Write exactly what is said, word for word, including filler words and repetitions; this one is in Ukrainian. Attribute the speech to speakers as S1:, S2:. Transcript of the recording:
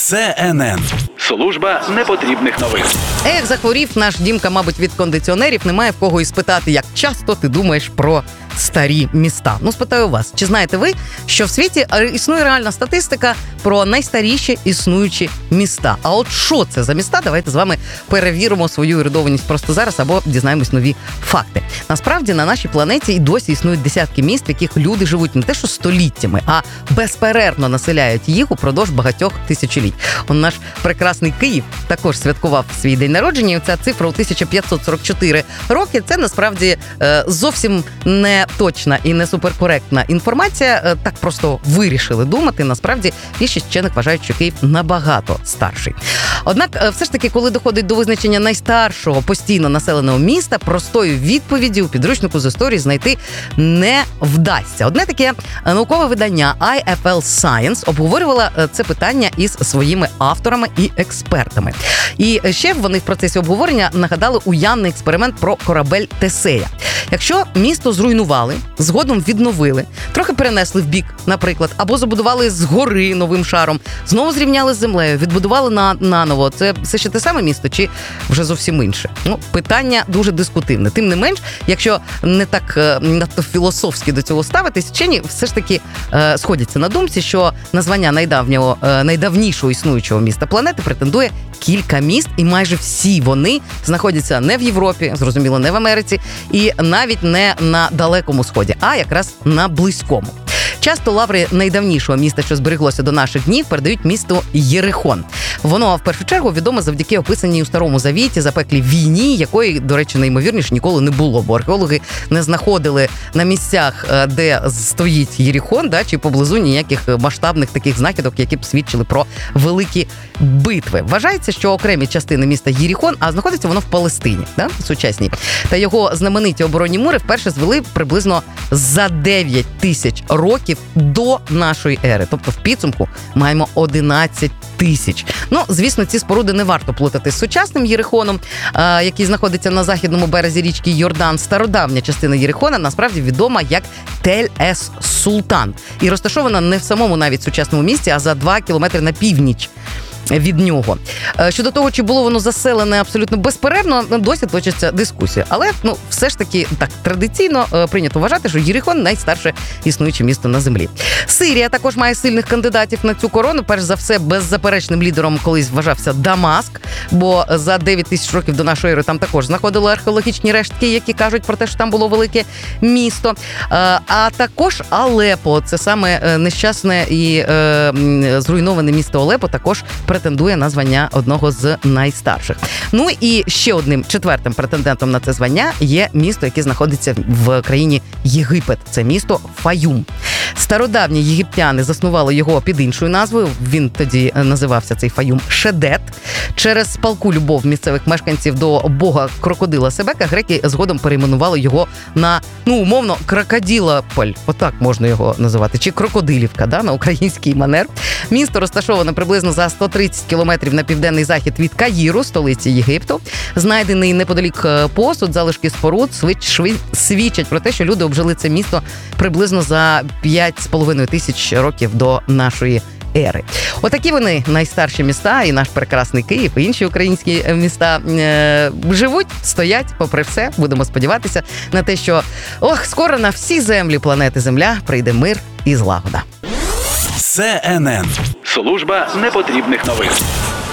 S1: Це ен ен. Служба непотрібних новин.
S2: Як захворів наш Дімка, мабуть, від кондиціонерів, немає в кого і спитати, як часто ти думаєш про старі міста. Ну, спитаю вас, чи знаєте ви, що в світі існує реальна статистика про найстаріші існуючі міста? А от що це за міста? Давайте з вами перевіримо свою ерудованість просто зараз або дізнаємось нові факти. Насправді, на нашій планеті і досі існують десятки міст, в яких люди живуть не те, що століттями, а безперервно населяють їх упродовж багатьох тисячоліть. Он наш прекрасний Київ також святкував свій день народження, і ця цифра у тисяча п'ятсот сорок чотири роки. Це насправді зовсім не точна і не суперкоректна інформація. Так просто вирішили думати. Насправді, більшість вчених вважають, що Київ набагато старший. Однак, все ж таки, коли доходить до визначення найстаршого постійно населеного міста, простої відповіді у підручнику з історії знайти не вдасться. Одне таке наукове видання ай еф ел Science обговорювало це питання із своїми авторами і експертами. І ще вони в процесі обговорення нагадали уявний експеримент про корабель Тесея. Якщо місто зруйнували, згодом відновили, трохи перенесли в бік, наприклад, або забудували згори новим шаром, знову зрівняли з землею, відбудували на, наново, це все ще те саме місто чи вже зовсім інше? Ну, питання дуже дискутивне. Тим не менш, якщо не так е, надто філософськи до цього ставитись, вчені все ж таки е, сходяться на думці, що на звання найдавнього, е, найдавнішого існуючого міста планети претендує кілька міст, і майже всі вони знаходяться не в Європі, зрозуміло, не в Америці, і навіть не на Далекому Сході, а якраз на Близькому. Часто лаври найдавнішого міста, що збереглося до наших днів, передають місту Єрихон. Воно, в першу чергу, відомо завдяки описаній у Старому Завіті запеклій війні, якої, до речі, наймовірніше ніколи не було, бо археологи не знаходили на місцях, де стоїть Єрихон, да, чи поблизу ніяких масштабних таких знахідок, які б свідчили про великі битви. Вважається, що окремі частини міста Єрихон, а знаходиться воно в Палестині, да, сучасній, та його знамениті оборонні мури вперше звели приблизно за дев'ять тисяч років до нашої ери. Тобто в підсумку маємо одинадцять тисяч. Ну, звісно, ці споруди не варто плутати з сучасним Єрихоном, який знаходиться на західному березі річки Йордан. Стародавня частина Єрихона насправді відома як Тель-ес-Султан. І розташована не в самому навіть сучасному місті, а за два кілометри на північ від нього. Щодо того, чи було воно заселене абсолютно безперервно, досі точиться дискусія. Але, ну, все ж таки, так, традиційно прийнято вважати, що Єрихон – найстарше існуюче місто на землі. Сирія також має сильних кандидатів на цю корону. Перш за все, беззаперечним лідером колись вважався Дамаск, бо за дев'ять тисяч років до нашої ери там також знаходили археологічні рештки, які кажуть про те, що там було велике місто. А також Алепо – це саме нещасне і зруйноване місто Алепо, також претендує на звання одного з найстарших. Ну і ще одним четвертим претендентом на це звання є місто, яке знаходиться в країні Єгипет. Це місто Фаюм. Стародавні єгиптяни заснували його під іншою назвою. Він тоді називався, цей Фаюм, Шедет. Через палку любов місцевих мешканців до бога крокодила Себека греки згодом перейменували його на, ну, умовно, Крокодилополь. Отак можна його називати. Чи Крокодилівка, да, на український манер. Місто розташоване приблизно за сто тридцять кілометрів на південний захід від Каїру, столиці Єгипту. Знайдений неподалік посуд, залишки споруд свідчать про те, що люди обжили це місто приблизно за п'ять з половиною тисяч років до нашої ери. Отакі вони найстарші міста, і наш прекрасний Київ, і інші українські міста е- живуть, стоять, попри все. Будемо сподіватися на те, що ох, скоро на всі землі планети Земля прийде мир і злагода.
S1: Це ен ен. Служба непотрібних новин.